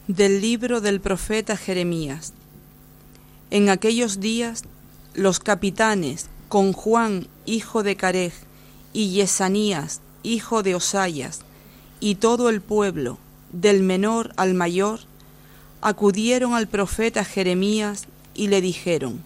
Del libro del profeta Jeremías. En aquellos días, los capitanes, con Juan, hijo de Carej, y Yesanías, hijo de Osayas, y todo el pueblo, del menor al mayor, acudieron al profeta Jeremías y le dijeron: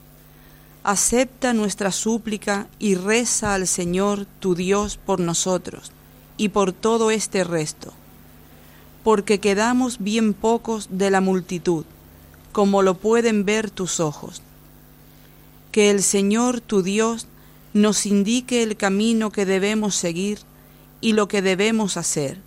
acepta nuestra súplica y reza al Señor tu Dios por nosotros y por todo este resto, porque quedamos bien pocos de la multitud, como lo pueden ver tus ojos. Que el Señor tu Dios nos indique el camino que debemos seguir y lo que debemos hacer.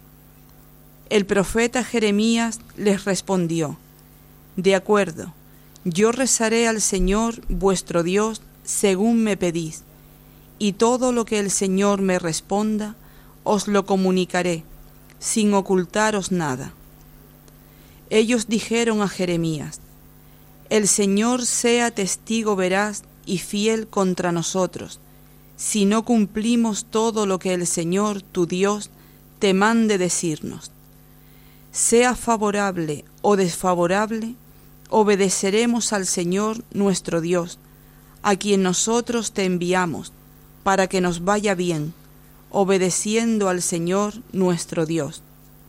El profeta Jeremías les respondió: de acuerdo, yo rezaré al Señor vuestro Dios según me pedís, y todo lo que el Señor me responda os lo comunicaré, sin ocultaros nada. Ellos dijeron a Jeremías: el Señor sea testigo veraz y fiel contra nosotros, si no cumplimos todo lo que el Señor tu Dios te mande decirnos. Sea favorable o desfavorable, obedeceremos al Señor nuestro Dios, a quien nosotros te enviamos, para que nos vaya bien, obedeciendo al Señor nuestro Dios.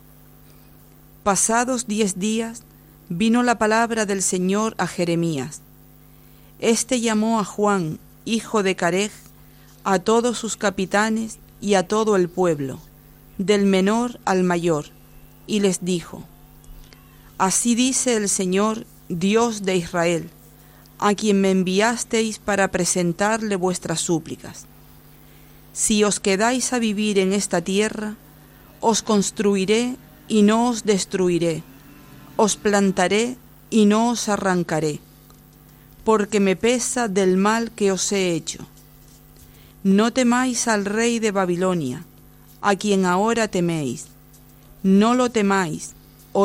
Pasados 10 días, vino la palabra del Señor a Jeremías. Este llamó a Juan, hijo de Carej, a todos sus capitanes y a todo el pueblo, del menor al mayor, y les dijo: así dice el Señor, Dios de Israel, a quien me enviasteis para presentarle vuestras súplicas. Si os quedáis a vivir en esta tierra, os construiré y no os destruiré, os plantaré y no os arrancaré, porque me pesa del mal que os he hecho. No temáis al rey de Babilonia, a quien ahora teméis. No lo temáis,